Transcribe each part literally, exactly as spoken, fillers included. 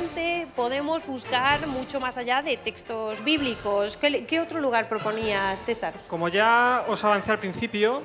adelante podemos buscar mucho más allá de textos bíblicos. ¿Qué, qué otro lugar proponías, César? Como ya os avancé al principio,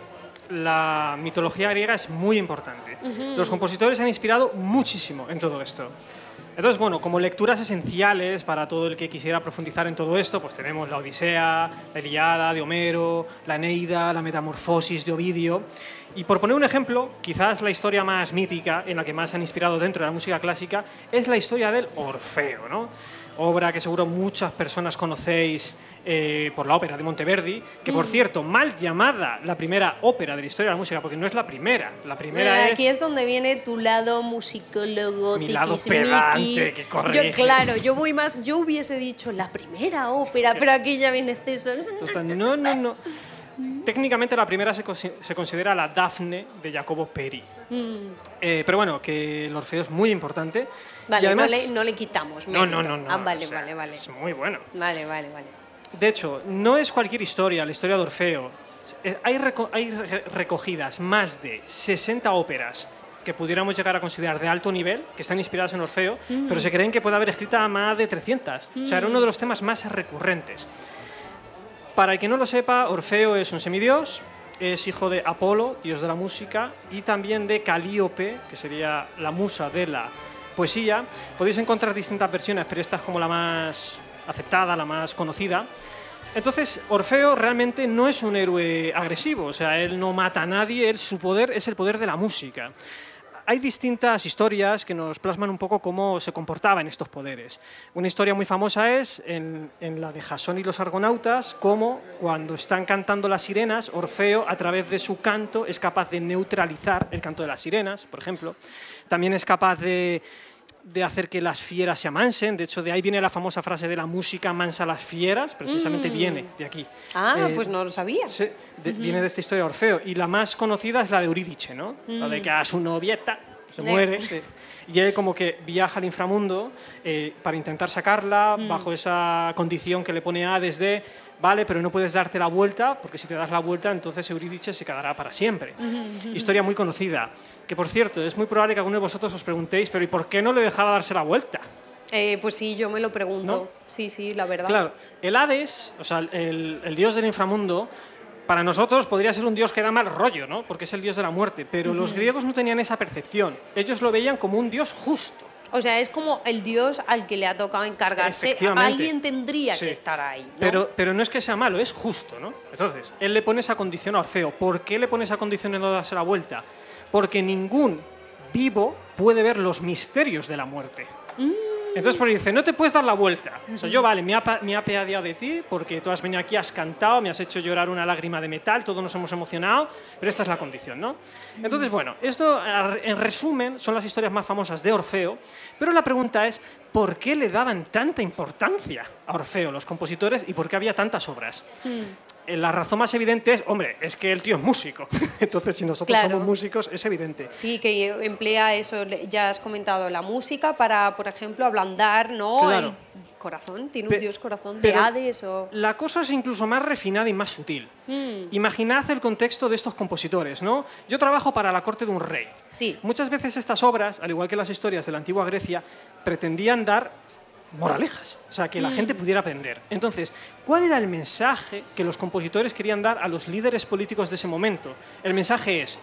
la mitología griega es muy importante. Uh-huh. Los compositores han inspirado muchísimo en todo esto. Entonces, bueno, como lecturas esenciales para todo el que quisiera profundizar en todo esto, pues tenemos la Odisea, la Ilíada de Homero, la Eneida, la Metamorfosis de Ovidio. Y por poner un ejemplo, quizás la historia más mítica, en la que más han inspirado dentro de la música clásica, es la historia del Orfeo, ¿no? Obra que seguro muchas personas conocéis eh, por la ópera de Monteverdi, que por mm. cierto, mal llamada la primera ópera de la historia de la música, porque no es la primera, la primera eh, aquí es... es donde viene tu lado musicólogo, mi lado pedante, que corrige. Yo, claro, yo voy más, yo hubiese dicho la primera ópera, pero aquí ya viene César. No, no, no. Técnicamente la primera se, se considera la Dafne de Jacopo Peri. Mm. Eh, pero bueno, que el Orfeo es muy importante. Vale, y además, no, le, no le quitamos mérito. No, no, no, no. Ah, vale, o sea, vale, vale. Es muy bueno. Vale, vale, vale. De hecho, no es cualquier historia, la historia de Orfeo. Hay, reco hay recogidas más de sesenta óperas que pudiéramos llegar a considerar de alto nivel, que están inspiradas en Orfeo, mm. pero se creen que puede haber escrita más de trescientas. Mm. O sea, era uno de los temas más recurrentes. Para el que no lo sepa, Orfeo es un semidios, es hijo de Apolo, dios de la música, y también de Calíope, que sería la musa de la poesía. Podéis encontrar distintas versiones, pero esta es como la más aceptada, la más conocida. Entonces, Orfeo realmente no es un héroe agresivo, o sea, él no mata a nadie, él, su poder es el poder de la música. Hay distintas historias que nos plasman un poco cómo se comportaba en estos poderes. Una historia muy famosa es en, en la de Jasón y los Argonautas, cómo cuando están cantando las sirenas, Orfeo, a través de su canto, es capaz de neutralizar el canto de las sirenas, por ejemplo. También es capaz de, de hacer que las fieras se amansen. De hecho, de ahí viene la famosa frase de la música mansa a las fieras, precisamente mm. viene de aquí. Ah, eh, pues no lo sabía. Sí, de, uh-huh. viene de esta historia de Orfeo. Y la más conocida es la de Eurídice, ¿no? Mm. La de que a su novieta se muere. Eh. Y él como que viaja al inframundo eh, para intentar sacarla mm. bajo esa condición que le pone Hades de vale, pero no puedes darte la vuelta, porque si te das la vuelta, entonces Eurídice se quedará para siempre. Uh-huh. Historia muy conocida. Que, por cierto, es muy probable que alguno de vosotros os preguntéis, pero ¿y por qué no le dejaba darse la vuelta? Eh, pues sí, yo me lo pregunto. ¿No? Sí, sí, la verdad. Claro, el Hades, o sea, el, el dios del inframundo, para nosotros podría ser un dios que da mal rollo, ¿no? Porque es el dios de la muerte, pero uh-huh. los griegos no tenían esa percepción. Ellos lo veían como un dios justo. O sea, es como el dios al que le ha tocado encargarse. Alguien tendría sí. que estar ahí, ¿no? Pero, pero no es que sea malo, es justo, ¿no? Entonces, él le pone esa condición a Orfeo. ¿Por qué le pone esa condición de no darse la vuelta? Porque ningún vivo puede ver los misterios de la muerte. Mm. Entonces, pues dice, no te puedes dar la vuelta. O sea, yo, vale, me ha, me ha apiadado de ti porque tú has venido aquí, has cantado, me has hecho llorar una lágrima de metal, todos nos hemos emocionado, pero esta es la condición, ¿no? Entonces, bueno, esto, en resumen, son las historias más famosas de Orfeo, pero la pregunta es, ¿por qué le daban tanta importancia a Orfeo los compositores y por qué había tantas obras? Mm. La razón más evidente es, hombre, es que el tío es músico. Entonces, si nosotros claro. somos músicos, es evidente. Sí, que emplea eso, ya has comentado, la música para, por ejemplo, ablandar, ¿no? Claro. El corazón, tiene un Pe dios corazón de Hades o... La cosa es incluso más refinada y más sutil. Mm. Imaginad el contexto de estos compositores, ¿no? Yo trabajo para la corte de un rey. Sí. Muchas veces estas obras, al igual que las historias de la antigua Grecia, pretendían dar moralejas, o sea, que la mm. gente pudiera aprender. Entonces, ¿cuál era el mensaje que los compositores querían dar a los líderes políticos de ese momento? El mensaje es,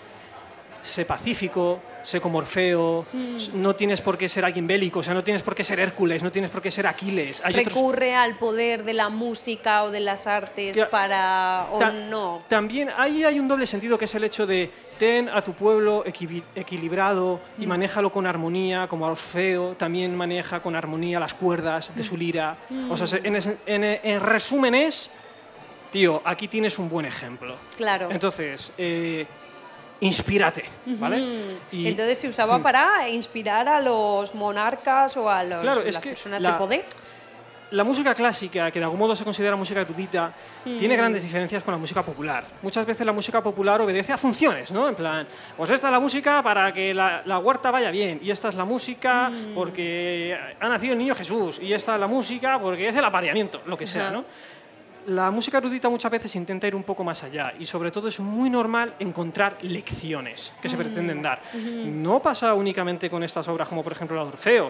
sé pacífico, sé como Orfeo, mm. no tienes por qué ser alguien bélico, o sea, no tienes por qué ser Hércules, no tienes por qué ser Aquiles. Hay Recurre otros... al poder de la música o de las artes que, para... o ta no. También ahí hay un doble sentido, que es el hecho de ten a tu pueblo equi equilibrado y mm. manéjalo con armonía, como Orfeo también maneja con armonía las cuerdas de su lira. Mm. O sea, en, en, en resumen es, tío, aquí tienes un buen ejemplo. Claro. Entonces... Eh, inspírate, ¿vale? Uh-huh. Y, entonces se usaba para inspirar a los monarcas o a los, claro, es las que personas la, de poder. La música clásica, que de algún modo se considera música erudita, mm. tiene grandes diferencias con la música popular. Muchas veces la música popular obedece a funciones, ¿no? En plan, pues esta es la música para que la, la huerta vaya bien, y esta es la música mm. porque ha nacido el niño Jesús, y esta es la música porque es el apareamiento, lo que sea, uh-huh. ¿no? la música erudita muchas veces intenta ir un poco más allá y sobre todo es muy normal encontrar lecciones que se pretenden dar. No pasa únicamente con estas obras como por ejemplo la de Orfeo.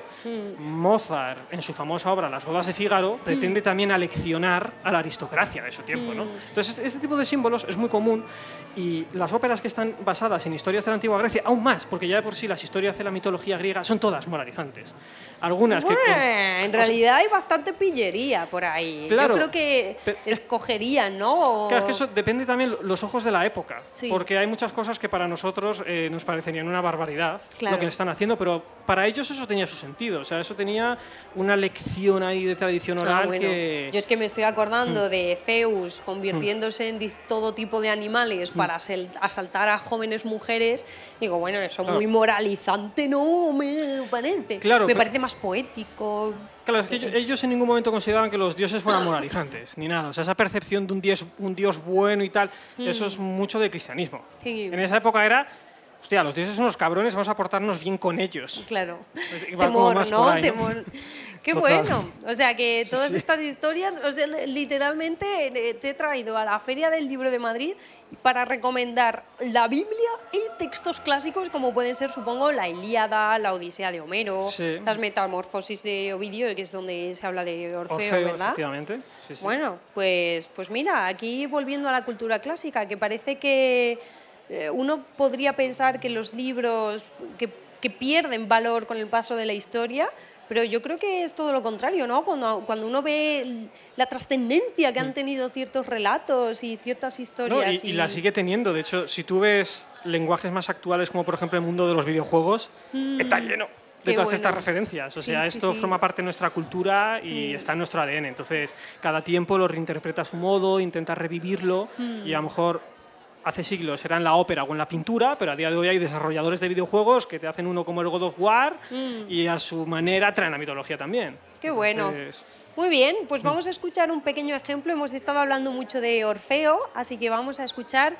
Mozart, en su famosa obra Las bodas de Fígaro, pretende también aleccionar a la aristocracia de su tiempo, ¿no? Entonces, este tipo de símbolos es muy común y las óperas que están basadas en historias de la antigua Grecia, aún más, porque ya de por sí las historias de la mitología griega son todas moralizantes. Algunas bueno, que... en realidad hay bastante pillería por ahí. Claro, Yo creo que pero, escogerían, ¿no? O... Claro, es que eso depende también los ojos de la época, sí. porque hay muchas cosas que para nosotros eh, nos parecerían una barbaridad, claro. lo que están haciendo, pero para ellos eso tenía su sentido, o sea, eso tenía una lección ahí de tradición oral ah, bueno. que... Yo es que me estoy acordando mm. de Zeus convirtiéndose mm. en todo tipo de animales mm. para asaltar a jóvenes mujeres. Digo, bueno, eso es claro. muy moralizante, no me parece. Claro, me pero... parece más poético. Claro, es que ellos, ellos en ningún momento consideraban que los dioses fueran moralizantes, ni nada. O sea, esa percepción de un dios, un dios bueno y tal, mm. eso es mucho de cristianismo. Sí. En esa época era... Hostia, los dioses son unos cabrones, vamos a portarnos bien con ellos. Claro. Pues temor, más ¿no? ahí, ¿no? Temor. Qué Total. bueno. O sea, que todas sí. estas historias, o sea, literalmente te he traído a la Feria del Libro de Madrid para recomendar la Biblia y textos clásicos como pueden ser, supongo, la Ilíada, la Odisea de Homero, sí. las Metamorfosis de Ovidio, que es donde se habla de Orfeo, Orfeo, ¿verdad? Efectivamente. Sí, sí. Bueno, pues, pues mira, aquí volviendo a la cultura clásica, que parece que uno podría pensar que los libros que, que pierden valor con el paso de la historia, pero yo creo que es todo lo contrario, ¿no? Cuando, cuando uno ve la trascendencia que han tenido ciertos relatos y ciertas historias. No, y, y... y la sigue teniendo. De hecho, si tú ves lenguajes más actuales, como por ejemplo el mundo de los videojuegos, mm, está lleno de qué todas bueno. estas referencias. O sí, sea, sí, esto sí. forma parte de nuestra cultura y mm. está en nuestro A D N. Entonces, cada tiempo lo reinterpreta a su modo, intenta revivirlo mm. y a lo mejor... Hace siglos era en la ópera o en la pintura, pero a día de hoy hay desarrolladores de videojuegos que te hacen uno como el God of War mm. y a su manera traen la mitología también. Qué bueno. Entonces... Muy bien, pues vamos a escuchar un pequeño ejemplo. Hemos estado hablando mucho de Orfeo, así que vamos a escuchar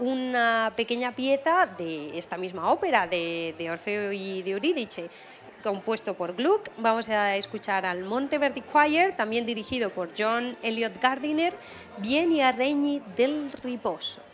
una pequeña pieza de esta misma ópera, de, de Orfeo y de Eurídice, compuesto por Gluck. Vamos a escuchar al Monteverdi Choir, también dirigido por John Eliot Gardiner, Vieni a regni del riposo.